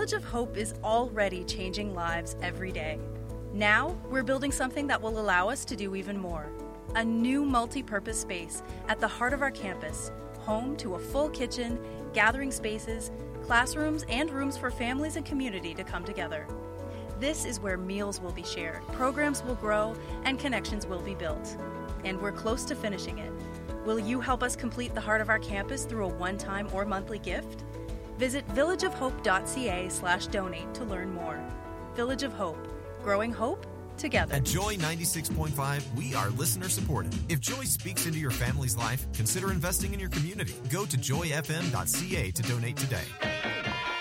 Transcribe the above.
Village of Hope is already changing lives every day. Now, we're building something that will allow us to do even more. A new multi-purpose space at the heart of our campus, home to a full kitchen, gathering spaces, classrooms, and rooms for families and community to come together. This is where meals will be shared, programs will grow, and connections will be built. And we're close to finishing it. Will you help us complete the heart of our campus through a one-time or monthly gift? Visit villageofhope.ca/donate to learn more. Village of Hope. Growing hope together. At Joy 96.5, we are listener supported. If Joy speaks into your family's life, consider investing in your community. Go to joyfm.ca to donate today.